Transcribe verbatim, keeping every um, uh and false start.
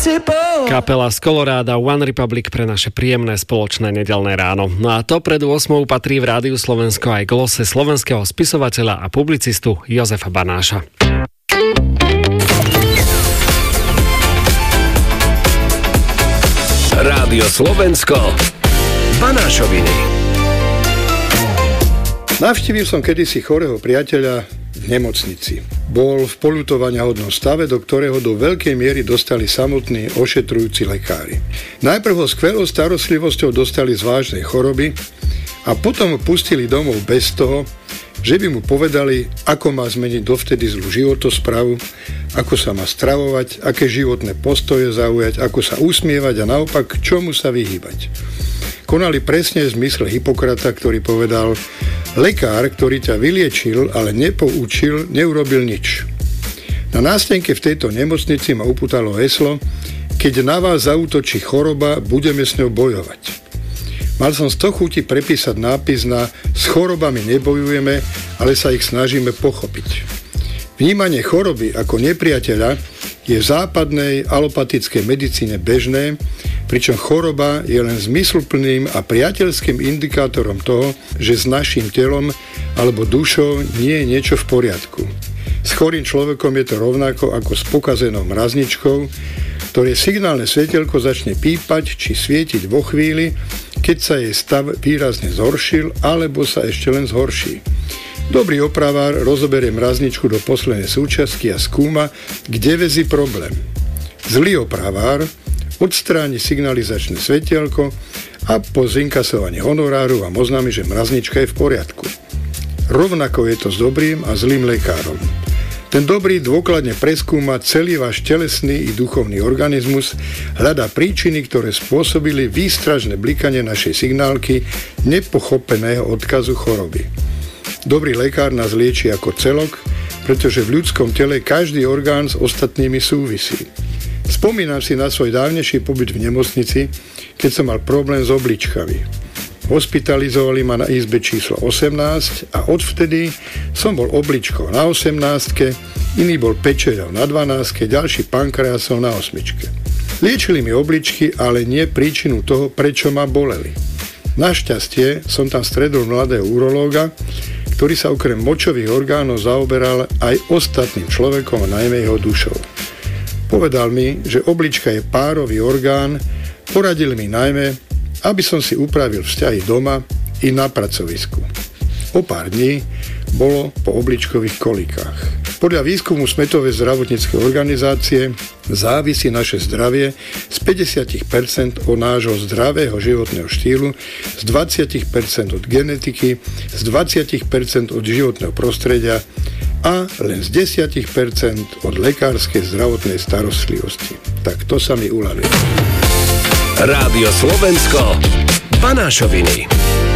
Kapela z Koloráda One Republic pre naše príjemné spoločné nedeľné ráno. No a to pred ôsmou patrí v Rádiu Slovensko aj glose slovenského spisovateľa a publicistu Jozefa Banáša. Rádio Slovensko, Banášoviny. Navštívil som kedysi chorého priateľa v nemocnici. Bol v poľutovaniahodnom stave, do ktorého do veľkej miery dostali samotní ošetrujúci lekári. Najprv ho skvelou starostlivosťou dostali z vážnej choroby a potom ho pustili domov bez toho, že by mu povedali, ako má zmeniť dovtedy zlú životosprávu, ako sa má stravovať, aké životné postoje zaujať, ako sa usmievať a naopak, čomu sa vyhýbať. Konali presne v zmysle Hipokrata, ktorý povedal: lekár, ktorý ťa vyliečil, ale nepoučil, neurobil nič. Na nástenke v tejto nemocnici ma upútalo heslo: keď na vás zaútočí choroba, budeme s ňou bojovať. Mal som sto chuti prepísať nápis na s chorobami nebojujeme, ale sa ich snažíme pochopiť. Vnímanie choroby ako nepriateľa je v západnej alopatickej medicíne bežné, pričom choroba je len zmysluplným a priateľským indikátorom toho, že s naším telom alebo dušou nie je niečo v poriadku. S chorým človekom je to rovnako ako s pokazenou mrazničkou, ktoré signálne svetielko začne pípať či svietiť vo chvíli, keď sa jej stav výrazne zhoršil alebo sa ešte len zhorší. Dobrý opravár rozoberie mrazničku do poslednej súčiastky a skúma, kde väzí problém. Zlý opravár odstráni signalizačné svetielko a po zinkasovaní honoráru vám oznámi, že mraznička je v poriadku. Rovnako je to s dobrým a zlým lekárom. Ten dobrý dôkladne preskúma celý váš telesný i duchovný organizmus, hľadá príčiny, ktoré spôsobili výstražné blikanie našej signálky nepochopeného odkazu choroby. Dobrý lekár nás lieči ako celok, pretože v ľudskom tele každý orgán s ostatnými súvisí. Spomínam si na svoj dávnejší pobyt v nemocnici, keď som mal problém s obličkami. Hospitalizovali ma na izbe číslo osemnásť a odvtedy som bol obličkou na osemnástke, iný bol pečeľou na dvanástke, ďalší pankreasom na osmičke. Liečili mi obličky, ale nie príčinu toho, prečo ma boleli. Našťastie som tam stredol mladého urológa, ktorý sa okrem močových orgánov zaoberal aj ostatným človekom a najmä jeho dušou. Povedal mi, že oblička je párový orgán, poradil mi najmä, aby som si upravil vzťahy doma i na pracovisku. O pár dní bolo po obličkových kolikách. Podľa výskumu Svetovej zdravotníckej organizácie závisí naše zdravie z päťdesiat percent od nášho zdravého životného štýlu, z dvadsať percent od genetiky, z dvadsať percent od životného prostredia a len z desať percent od lekárskej zdravotnej starostlivosti. Tak to sa mi uľavilo. Rádio Slovensko, Banášoviny.